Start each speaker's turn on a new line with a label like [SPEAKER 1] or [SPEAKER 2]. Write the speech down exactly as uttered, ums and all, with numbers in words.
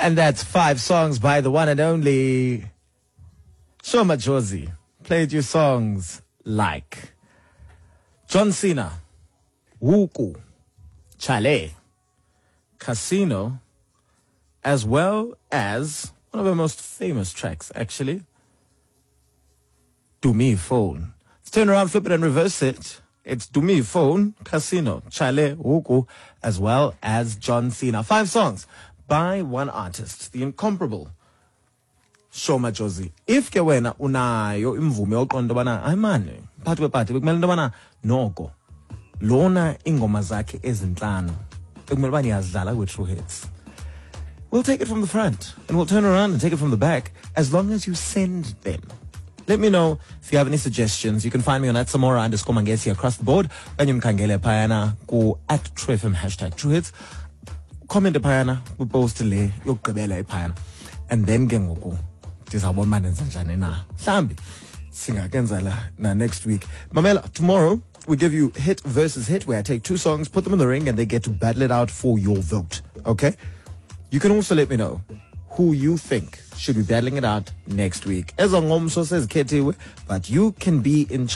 [SPEAKER 1] And that's five songs by the one and only Sho Madjozi. Played you songs like John Cena, Wuku, Chale, Casino, as well as one of her most famous tracks, actually, Do Me Phone. Let's turn around, flip it, and reverse it. It's Do Me Phone, Casino, Chale, Wuku, as well as John Cena. Five songs by one artist, the incomparable Sho Madjozi. If ke wena unayo imvume yoqonda bana ay man phakathi kwephathi bekumele into bana noko lona ingoma zakhe ezinhlanu bekumele bani yazidlala with True Hits, we'll take it from the front and we'll turn around and take it from the back as long as you send them. Let me know if you have any suggestions. You can find me on at Samora underscore Mangesi across the board. When you mkangele payana go at True F M hashtag True Hits. Comment payana we post le yokugqibela epayana, and then ke ngoku ndizawubona manje njani na mhlambi singakenza la na next week. Mamela, tomorrow we give you hit versus hit, where I take two songs, put them in the ring, and they get to battle it out for your vote. Okay? You can also let me know who you think should be battling it out next week. As a ngomso says Ketiwe, but you can be in charge.